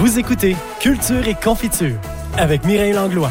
Vous écoutez Culture et Confiture avec Mireille Langlois.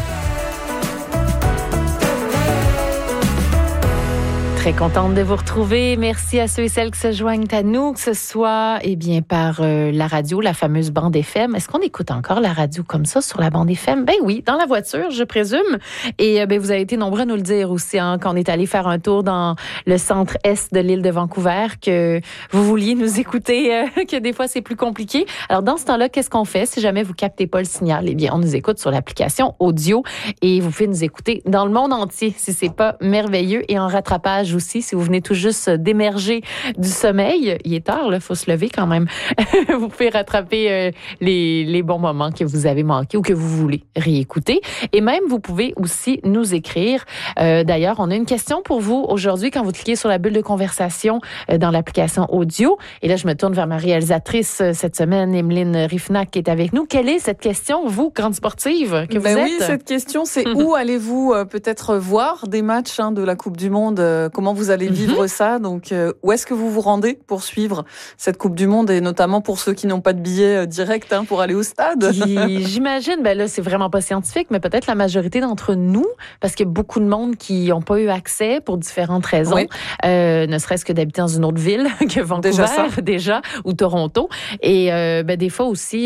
Très contente de vous retrouver. Merci à ceux et celles qui se joignent à nous, que ce soit par la radio, la fameuse bande FM. Est-ce qu'on écoute encore la radio comme ça sur la bande FM? Ben oui, dans la voiture, je présume. Et vous avez été nombreux à nous le dire aussi quand on est allé faire un tour dans le centre-est de l'île de Vancouver, que vous vouliez nous écouter, que des fois c'est plus compliqué. Alors dans ce temps-là, qu'est-ce qu'on fait? Si jamais vous captez pas le signal, eh bien on nous écoute sur l'application audio et vous pouvez nous écouter dans le monde entier si c'est pas merveilleux et en rattrapage aussi, si vous venez tout juste d'émerger du sommeil. Il est tard, il faut se lever quand même. Vous pouvez rattraper les bons moments que vous avez manqués ou que vous voulez réécouter. Et même, vous pouvez aussi nous écrire. D'ailleurs, on a une question pour vous aujourd'hui quand vous cliquez sur la bulle de conversation dans l'application audio. Et là, je me tourne vers ma réalisatrice cette semaine, Emeline Riffnac, qui est avec nous. Quelle est cette question, vous, grande sportive que vous êtes? Oui, cette question, c'est où allez-vous peut-être voir des matchs de la Coupe du Monde? Comment vous allez vivre ça? Donc, où est-ce que vous vous rendez pour suivre cette Coupe du Monde et notamment pour ceux qui n'ont pas de billet direct pour aller au stade? J'imagine, là, c'est vraiment pas scientifique, mais peut-être la majorité d'entre nous, parce qu'il y a beaucoup de monde qui n'ont pas eu accès pour différentes raisons, oui. Ne serait-ce que d'habiter dans une autre ville que Vancouver, déjà ou Toronto. Et des fois aussi,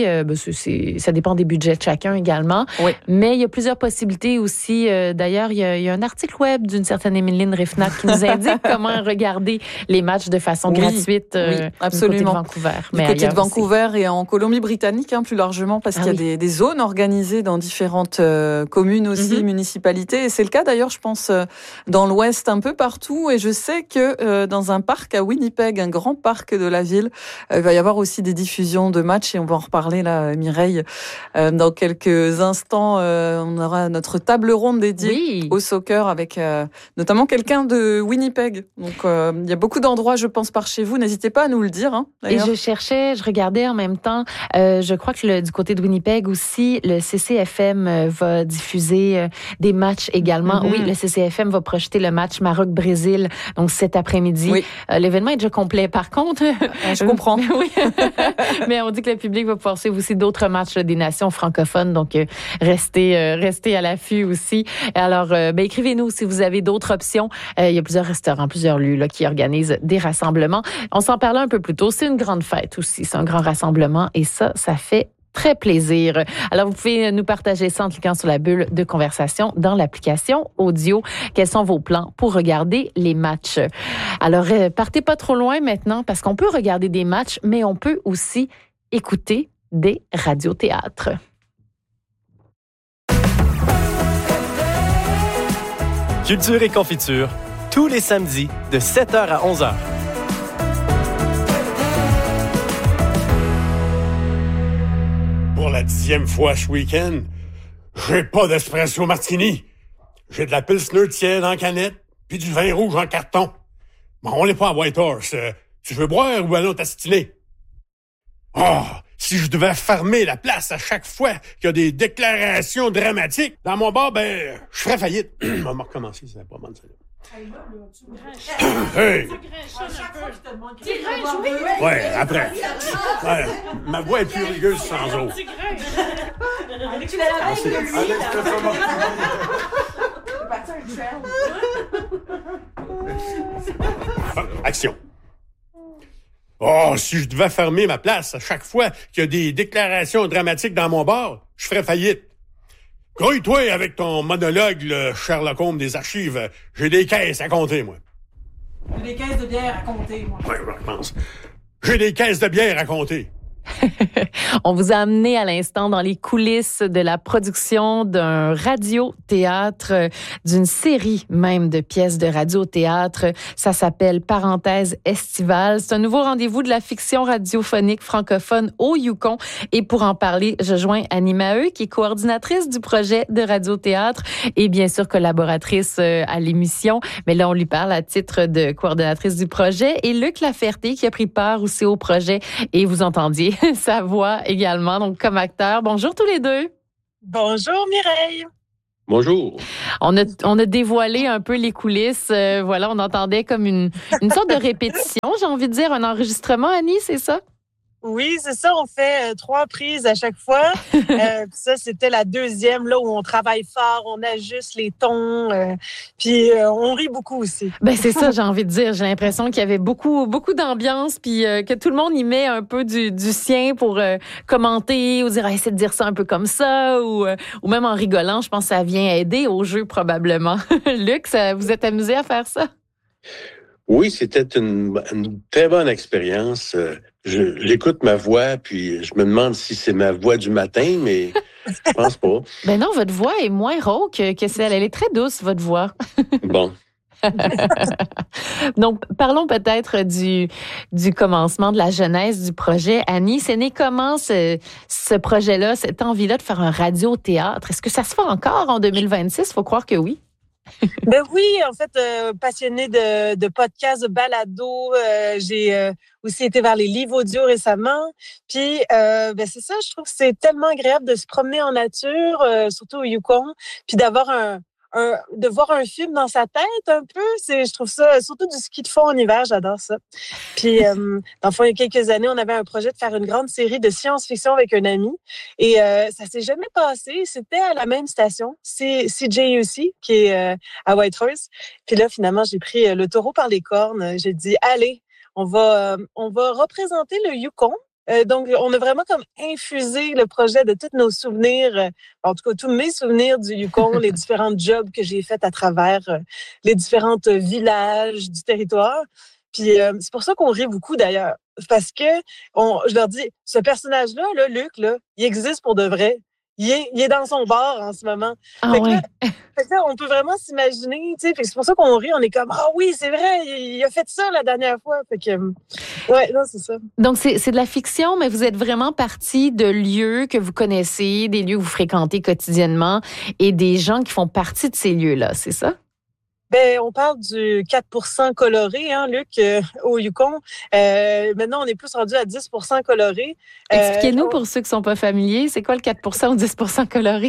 ça dépend des budgets de chacun également. Oui. Mais il y a plusieurs possibilités aussi. D'ailleurs, il y a un article web d'une certaine Emeline Riffnac qui nous indique comment regarder les matchs de façon gratuite absolument. Du côté de Vancouver. Du côté de Vancouver et en Colombie-Britannique, plus largement, parce qu'il y a des zones organisées dans différentes communes aussi, municipalités. Et c'est le cas d'ailleurs, je pense, dans l'Ouest, un peu partout. Et je sais que dans un parc à Winnipeg, un grand parc de la ville, il va y avoir aussi des diffusions de matchs. Et on va en reparler là, Mireille. Dans quelques instants, on aura notre table ronde dédiée au soccer avec notamment quelqu'un de Winnipeg. Donc, il y a beaucoup d'endroits, je pense, par chez vous. N'hésitez pas à nous le dire. Et je regardais en même temps. Je crois que du côté de Winnipeg aussi, le CCFM va diffuser des matchs également. Oui, le CCFM va projeter le match Maroc-Brésil, donc cet après-midi. Oui. L'événement est déjà complet. Par contre, je comprends. Oui, mais on dit que le public va pouvoir suivre aussi d'autres matchs des nations francophones. Donc, restez à l'affût aussi. Alors, écrivez-nous si vous avez d'autres options. Il y a plusieurs restaurants, plusieurs lieux là, qui organisent des rassemblements. On s'en parlait un peu plus tôt. C'est une grande fête aussi. C'est un grand rassemblement et ça fait très plaisir. Alors, vous pouvez nous partager ça en cliquant sur la bulle de conversation dans l'application audio. Quels sont vos plans pour regarder les matchs? Alors, partez pas trop loin maintenant parce qu'on peut regarder des matchs, mais on peut aussi écouter des radiothéâtres. Culture et Confiture, tous les samedis de 7h à 11h. Pour la 10e fois ce week-end, j'ai pas d'espresso martini. J'ai de la pilsner tiède en canette, puis du vin rouge en carton. Bon, on n'est pas à Whitehorse. Tu veux boire ou allons t'astiner? Si je devais fermer la place à chaque fois qu'il y a des déclarations dramatiques dans mon bar, je ferais faillite. On va recommencer, c'est pas mal, ça. Hey! Ouais, après. Ouais, ma voix est plus rigueuse sans eau. Action. Si je devais fermer ma place à chaque fois qu'il y a des déclarations dramatiques dans mon bar, je ferais faillite. Grouille-toi avec ton monologue, le Sherlock Holmes des archives. J'ai des caisses à compter, moi. J'ai des caisses de bière à compter, moi. Ouais, je pense. J'ai des caisses de bière à compter. On vous a amené à l'instant dans les coulisses de la production d'un radiothéâtre, d'une série même de pièces de radiothéâtre. Ça s'appelle Parenthèse estivale. C'est un nouveau rendez-vous de la fiction radiophonique francophone au Yukon. Et pour en parler, je joins Annie Maheu, qui est coordinatrice du projet de radiothéâtre et bien sûr collaboratrice à l'émission. Mais là, on lui parle à titre de coordonnatrice du projet. Et Luc Laferté, qui a pris part aussi au projet. Et vous entendiez sa voix également, donc comme acteur. Bonjour tous les deux. Bonjour Mireille. Bonjour. On a dévoilé un peu les coulisses. Voilà, on entendait comme une sorte de répétition, j'ai envie de dire, un enregistrement, Annie, c'est ça? Oui, c'est ça. On fait 3 prises à chaque fois. Puis ça, c'était la deuxième, là, où on travaille fort, on ajuste les tons. Puis on rit beaucoup aussi. Ben c'est ça, j'ai envie de dire. J'ai l'impression qu'il y avait beaucoup d'ambiance, puis que tout le monde y met un peu du sien pour commenter ou dire essaie de dire ça un peu comme ça, ou même en rigolant. Je pense que ça vient aider au jeu probablement. Luc, vous êtes amusé à faire ça? Oui, c'était une très bonne expérience. J'écoute ma voix, puis je me demande si c'est ma voix du matin, mais je pense pas. Ben non, votre voix est moins rauque que celle. Elle est très douce, votre voix. Bon. Donc, parlons peut-être du commencement, de la genèse du projet. Annie, c'est né comment ce projet-là, cette envie-là de faire un radio-théâtre? Est-ce que ça se fait encore en 2026? Faut croire que oui. Ben oui, en fait, passionnée de podcasts, de balado, j'ai aussi été vers les livres audio récemment. Puis, ben c'est ça, je trouve que c'est tellement agréable de se promener en nature, surtout au Yukon, puis d'avoir de voir un film dans sa tête un peu. Je trouve ça, surtout du ski de fond en hiver, j'adore ça. Puis, dans le fond, il y a quelques années, on avait un projet de faire une grande série de science-fiction avec un ami. Et ça s'est jamais passé. C'était à la même station, CJUC, qui est à Whitehorse. Puis là, finalement, j'ai pris le taureau par les cornes. J'ai dit, allez, on va représenter le Yukon. Donc, on a vraiment comme infusé le projet de tous nos souvenirs, en tout cas tous mes souvenirs du Yukon, les différents jobs que j'ai faits à travers les différents villages du territoire. Puis c'est pour ça qu'on rit beaucoup d'ailleurs, parce que je leur dis, ce personnage-là, là, Luc, là, il existe pour de vrai. Il est dans son bar en ce moment. Ah fait que ouais. là, on peut vraiment s'imaginer, tu sais. Fait que c'est pour ça qu'on rit, on est comme, ah oui, c'est vrai, il a fait ça la dernière fois. Fait que, ouais, non, c'est ça. Donc, c'est de la fiction, mais vous êtes vraiment partie de lieux que vous connaissez, des lieux que vous fréquentez quotidiennement et des gens qui font partie de ces lieux-là, c'est ça? Ben, on parle du 4% coloré, hein, Luc, au Yukon. Maintenant, on est plus rendu à 10% coloré. Expliquez-nous pour ceux qui ne sont pas familiers, c'est quoi le 4% ou 10% coloré?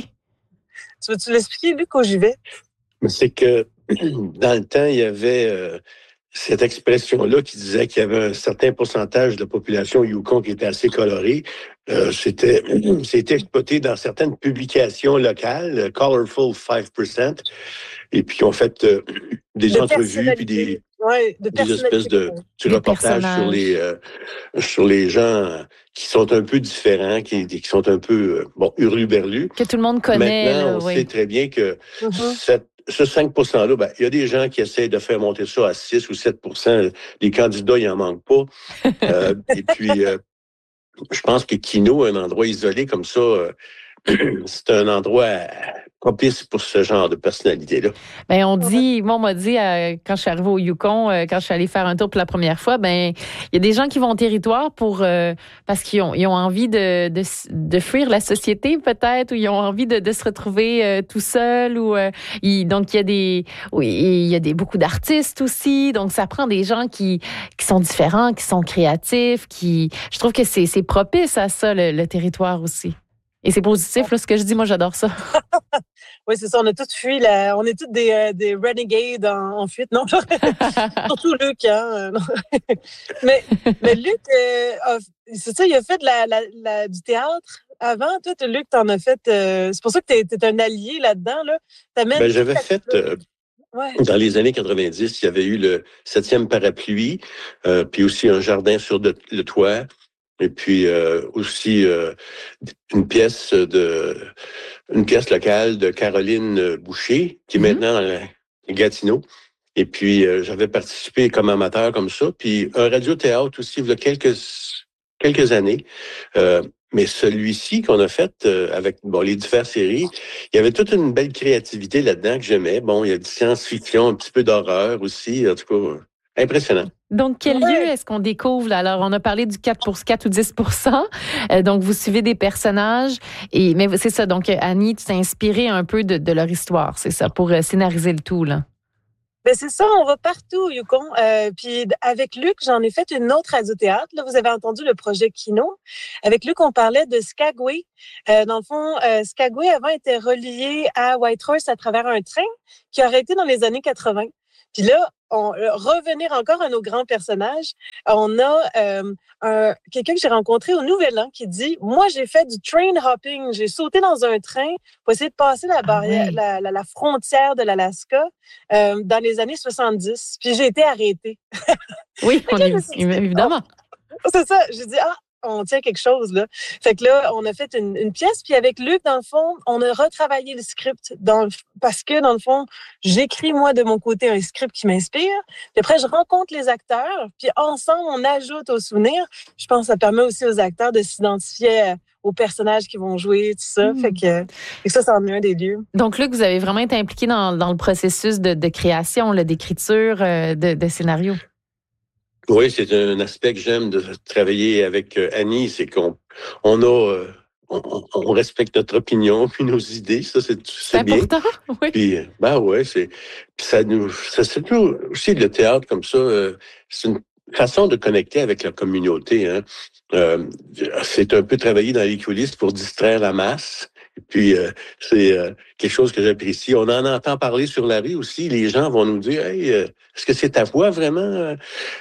Tu veux-tu l'expliquer, Luc, où j'y vais? C'est que dans le temps, il y avait cette expression-là qui disait qu'il y avait un certain pourcentage de la population Yukon qui était assez colorée. C'était exploité dans certaines publications locales, Colorful 5%, et puis on fait des entrevues puis des espèces de reportages sur les gens qui sont un peu différents, qui sont un peu hurluberlus. Que tout le monde connaît. Maintenant, on sait très bien que ce 5%-là, ben, il y a des gens qui essayent de faire monter ça à 6 ou 7%. Les candidats, il n'en manque pas. Et puis, je pense que Kino, un endroit isolé comme ça, c'est un endroit propice pour ce genre de personnalité-là. Ben on m'a dit quand je suis arrivée au Yukon, quand je suis allée faire un tour pour la première fois, ben il y a des gens qui vont au territoire parce qu'ils ont envie de fuir la société peut-être, ou ils ont envie de se retrouver tout seuls, donc il y a beaucoup d'artistes aussi, donc ça prend des gens qui sont différents, qui sont créatifs, je trouve que c'est propice à ça le territoire aussi. Et c'est positif, là, ce que je dis, moi, j'adore ça. Oui, c'est ça, on a tous fui, on est tous des renegades en fuite, non? Surtout Luc, hein? mais Luc, c'est ça, il a fait du théâtre avant. Toi, Luc, t'en as fait, c'est pour ça que t'es un allié là-dedans, là. J'avais fait... Dans les années 90, il y avait eu le 7e parapluie, puis aussi un jardin sur le toit. Et puis aussi une pièce locale de Caroline Boucher, qui est maintenant à Gatineau. Et puis j'avais participé comme amateur comme ça. Puis un radio-théâtre aussi, il y a quelques années. Mais celui-ci qu'on a fait avec les diverses séries, il y avait toute une belle créativité là-dedans que j'aimais. Bon, il y a du science-fiction, un petit peu d'horreur aussi. En tout cas, impressionnant. Donc, quel lieu est-ce qu'on découvre là? Alors, on a parlé du 4 ou 10%. Donc, vous suivez des personnages. Mais c'est ça. Donc, Annie, tu t'es inspirée un peu de leur histoire, c'est ça, pour scénariser le tout, là. Ben c'est ça, on va partout au Yukon. Puis avec Luc, j'en ai fait une autre radio-théâtre. Là, vous avez entendu le projet Kino. Avec Luc, on parlait de Skagway. Dans le fond, Skagway avant était relié à Whitehorse à travers un train qui aurait été dans les années 80. Puis là, revenir encore à nos grands personnages, on a quelqu'un que j'ai rencontré au Nouvel An qui dit « Moi, j'ai fait du train hopping. J'ai sauté dans un train pour essayer de passer la barrière, la frontière de l'Alaska dans les années 70. Puis j'ai été arrêtée. » Oui, évidemment. C'est ça. J'ai dit « on tient quelque chose, là. » Fait que là, on a fait une pièce, puis avec Luc, dans le fond, on a retravaillé le script parce que, dans le fond, j'écris, moi, de mon côté, un script qui m'inspire. Puis après, je rencontre les acteurs, puis ensemble, on ajoute aux souvenirs. Je pense que ça permet aussi aux acteurs de s'identifier aux personnages qui vont jouer, tout ça. Fait que ça, c'en est un des lieux. Donc, Luc, vous avez vraiment été impliqué dans le processus de création, là, d'écriture, de scénario. Oui, c'est un aspect que j'aime de travailler avec Annie, c'est qu'on respecte notre opinion puis nos idées, ça c'est bien. Important, oui. Puis c'est tout aussi le théâtre comme ça, c'est une façon de connecter avec la communauté. Hein. C'est un peu travailler dans les coulisses pour distraire la masse. Et puis, c'est quelque chose que j'apprécie. On en entend parler sur la rue aussi. Les gens vont nous dire, hey, est-ce que c'est ta voix vraiment?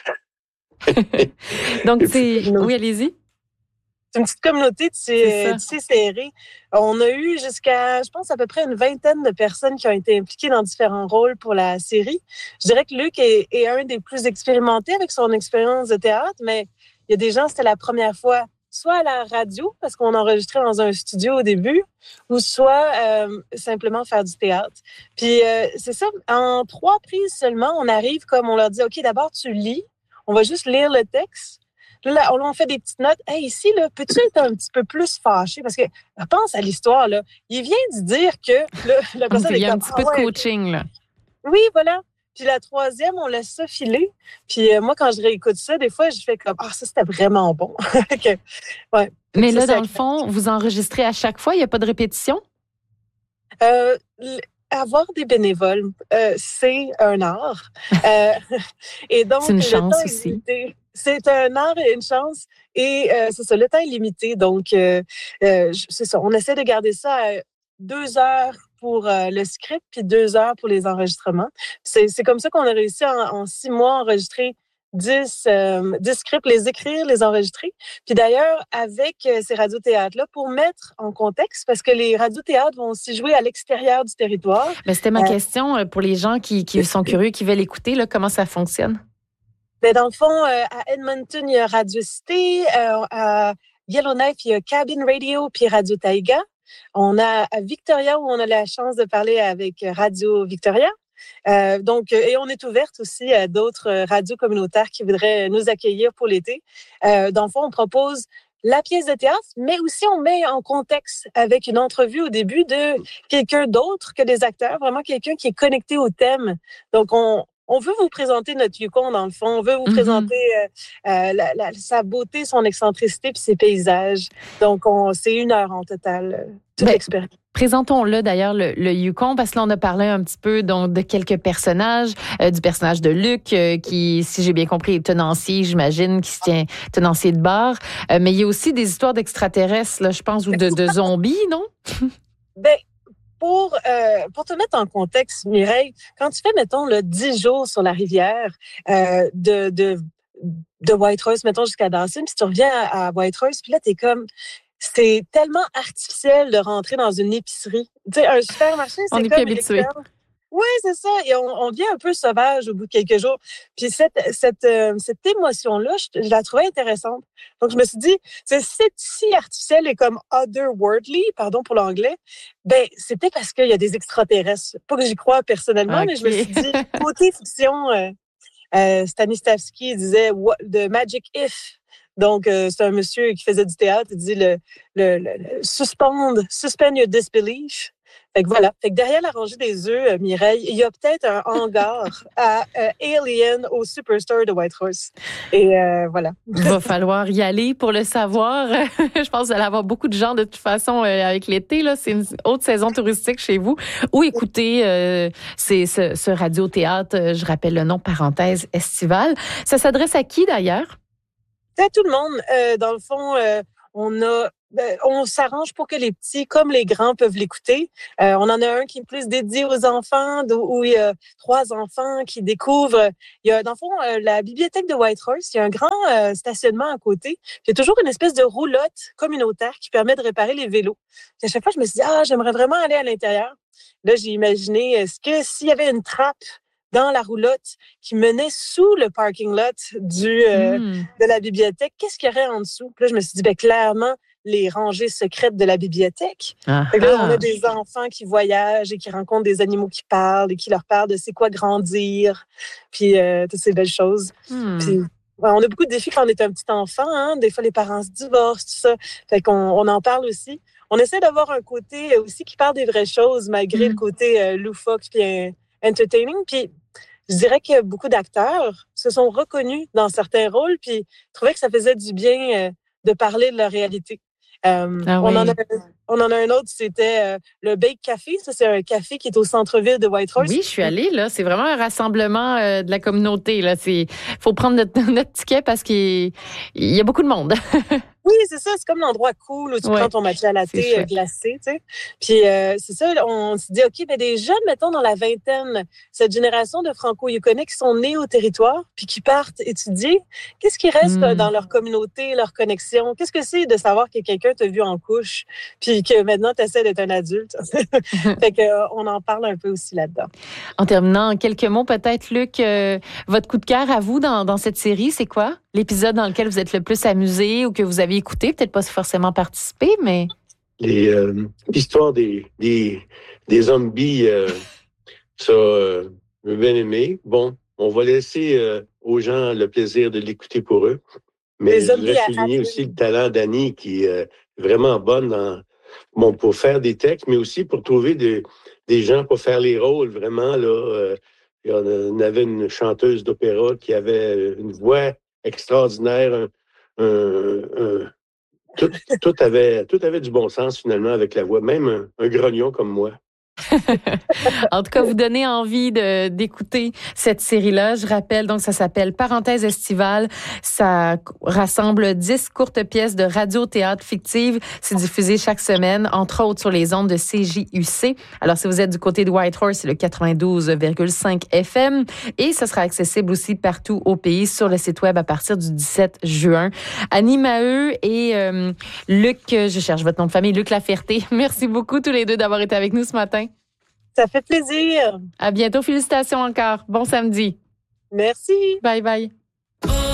Donc, oui, allez-y. C'est une petite communauté tissée serrée. On a eu jusqu'à, je pense, à peu près une vingtaine de personnes qui ont été impliquées dans différents rôles pour la série. Je dirais que Luc est un des plus expérimentés avec son expérience de théâtre, mais il y a des gens, c'était la première fois, soit à la radio, parce qu'on enregistrait dans un studio au début, ou soit simplement faire du théâtre. Puis c'est ça, en 3 prises seulement, on arrive comme on leur dit, OK, d'abord, tu lis. On va juste lire le texte. Là, on fait des petites notes. Hey, ici, là, peux-tu être un petit peu plus fâché? Parce que pense à l'histoire, là. Il vient de dire que la personne il y a un petit peu de coaching, là. Oui, voilà. Puis la 3e, on laisse ça filer. Puis moi, quand je réécoute ça, des fois, je fais comme ça, c'était vraiment bon. Ouais. Mais là, dans le fond, vous enregistrez à chaque fois? Il n'y a pas de répétition? Avoir des bénévoles, c'est un art. Et donc, c'est une chance aussi. C'est un art et une chance. Et c'est ça, le temps est limité. Donc, c'est ça. On essaie de garder ça à 2 heures pour le script, puis 2 heures pour les enregistrements. C'est comme ça qu'on a réussi en 6 mois à enregistrer 10 scripts, les écrire, les enregistrer. Puis d'ailleurs, avec ces radiothéâtres-là, pour mettre en contexte, parce que les radiothéâtres vont aussi jouer à l'extérieur du territoire. Mais c'était ma question pour les gens qui sont curieux, qui veulent écouter, là, comment ça fonctionne? Mais dans le fond, à Edmonton, il y a Radio Cité. À Yellowknife, il y a Cabin Radio puis Radio Taïga. On a à Victoria, où on a la chance de parler avec Radio Victoria. Donc, et on est ouverte aussi à d'autres radios communautaires qui voudraient nous accueillir pour l'été. Dans le fond, on propose la pièce de théâtre, mais aussi on met en contexte avec une entrevue au début de quelqu'un d'autre que des acteurs, vraiment quelqu'un qui est connecté au thème. Donc, on veut vous présenter notre Yukon, dans le fond. On veut vous présenter sa beauté, son excentricité puis ses paysages. Donc, c'est 1 heure en total, toute l'expérience. Présentons-le d'ailleurs, le Yukon, parce que là, on a parlé un petit peu donc, de quelques personnages, du personnage de Luc, qui, si j'ai bien compris, est tenancier, j'imagine, qui se tient tenancier de bar. Mais il y a aussi des histoires d'extraterrestres, là, je pense, ou de zombies, non? Pour te mettre en contexte, Mireille, quand tu fais, mettons, 10 jours sur la rivière de Whitehorse, mettons, jusqu'à Dawson, puis tu reviens à Whitehorse, puis là, t'es comme... C'est tellement artificiel de rentrer dans une épicerie. Tu sais, un supermarché, c'est comme... On est plus habitué. Oui, c'est ça. Et on devient un peu sauvage au bout de quelques jours. Puis cette émotion-là, je la trouvais intéressante. Donc, je me suis dit, c'est si artificiel et comme otherworldly, pardon pour l'anglais, c'est peut-être parce qu'il y a des extraterrestres. Pas que j'y crois personnellement, mais je me suis dit, côté fiction, Stanislavski disait « The magic if ». Donc, c'est un monsieur qui faisait du théâtre. Il dit suspend your disbelief. Fait que voilà. Fait que derrière la rangée des œufs, Mireille, il y a peut-être un hangar à Alien au Superstore de Whitehorse. Et voilà. Il va falloir y aller pour le savoir. Je pense que vous allez avoir beaucoup de gens de toute façon avec l'été. Là, c'est une autre saison touristique chez vous. Ou écoutez, c'est ce radiothéâtre, je rappelle le nom, parenthèse, estival. Ça s'adresse à qui d'ailleurs? C'est à tout le monde. Dans le fond, on a on s'arrange pour que les petits comme les grands peuvent l'écouter. On en a un qui est plus dédié aux enfants, où il y a 3 enfants qui découvrent. Il y a, dans le fond, la bibliothèque de Whitehorse, il y a un grand stationnement à côté. Il y a toujours une espèce de roulotte communautaire qui permet de réparer les vélos. Puis à chaque fois, je me suis dit, j'aimerais vraiment aller à l'intérieur. Là, j'ai imaginé, est-ce que s'il y avait une trappe dans la roulotte qui menait sous le parking lot de la bibliothèque, qu'est-ce qu'il y aurait en dessous? Puis là, je me suis dit, clairement, les rangées secrètes de la bibliothèque. Fait que là, on a des enfants qui voyagent et qui rencontrent des animaux qui parlent et qui leur parlent de c'est quoi grandir, puis toutes ces belles choses. Puis, on a beaucoup de défis quand on est un petit enfant. Hein? Des fois, les parents se divorcent, tout ça. Fait qu'on en parle aussi. On essaie d'avoir un côté aussi qui parle des vraies choses, malgré le côté loufoque puis entertaining. Puis, je dirais que beaucoup d'acteurs se sont reconnus dans certains rôles puis trouvaient que ça faisait du bien de parler de leur réalité. On en a un autre, c'était le Bake Café. Ça, c'est un café qui est au centre-ville de Whitehorse. Oui, je suis allée, là. C'est vraiment un rassemblement de la communauté, là. Faut prendre notre ticket parce qu'il y a beaucoup de monde. Oui, c'est ça. C'est comme l'endroit cool où tu prends ton matcha latte glacé, tu sais. Puis c'est ça, on se dit, OK, mais des jeunes, mettons, dans la vingtaine, cette génération de Franco-Yukonais qui sont nés au territoire puis qui partent étudier, qu'est-ce qui reste dans leur communauté, leur connexion? Qu'est-ce que c'est de savoir que quelqu'un t'a vu en couche puis que maintenant, tu essaies d'être un adulte? Fait qu'on en parle un peu aussi là-dedans. En terminant, en quelques mots, peut-être, Luc, votre coup de cœur à vous dans cette série, c'est quoi? L'épisode dans lequel vous êtes le plus amusé ou que vous avez écouté, peut-être pas forcément participé, mais... L'histoire des zombies, ça, j'ai bien aimé. Bon, on va laisser aux gens le plaisir de l'écouter pour eux. Mais je voudrais souligner aussi le talent d'Annie qui est vraiment bonne pour faire des textes, mais aussi pour trouver des gens pour faire les rôles. Vraiment, là, on avait une chanteuse d'opéra qui avait une voix extraordinaire, tout avait du bon sens finalement avec la voix, même un grognon comme moi. En tout cas, vous donnez envie d'écouter cette série-là. Je rappelle, donc, ça s'appelle Parenthèse estivale. Ça rassemble 10 courtes pièces de radio-théâtre fictives. C'est diffusé chaque semaine, entre autres sur les ondes de CJUC. Alors, si vous êtes du côté de Whitehorse, c'est le 92,5 FM. Et ça sera accessible aussi partout au pays sur le site web à partir du 17 juin. Annie Maheu et Luc, je cherche votre nom de famille, Luc Laferté. Merci beaucoup tous les deux d'avoir été avec nous ce matin. Ça fait plaisir. À bientôt. Félicitations encore. Bon samedi. Merci. Bye bye.